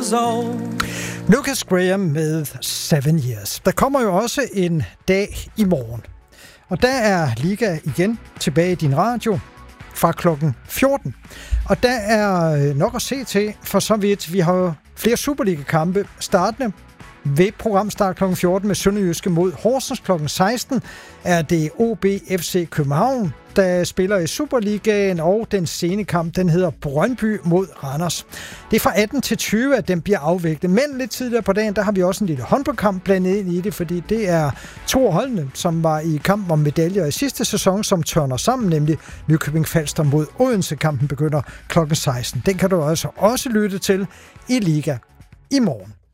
years old. Lucas Graham med 7 Years. Der kommer jo også en dag i morgen. Og der er Liga igen tilbage i din radio fra klokken 14. Og der er nok at se til, for så vidt vi har flere Superliga-kampe startende ved programstart kl. 14 med Sønderjyske mod Horsens kl. 16 er det OB FC København, der spiller i Superligaen, og den sene kamp, den hedder Brøndby mod Randers. Det er fra 18 til 20, at den bliver afviklet, men lidt tidligere på dagen, der har vi også en lille håndboldkamp blandet ind i det, fordi det er 2 holdene, som var i kamp om medaljer i sidste sæson, som tørner sammen, nemlig Nykøbing Falster mod Odense. Kampen begynder kl. 16. Den kan du også lytte til i Liga i morgen.